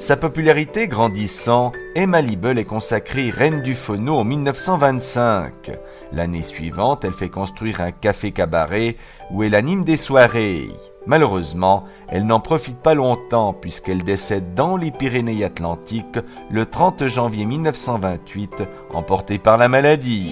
Sa popularité grandissant, Emma Liebel est consacrée reine du phono en 1925. L'année suivante, elle fait construire un café-cabaret où elle anime des soirées. Malheureusement, elle n'en profite pas longtemps puisqu'elle décède dans les Pyrénées-Atlantiques le 30 janvier 1928, emportée par la maladie.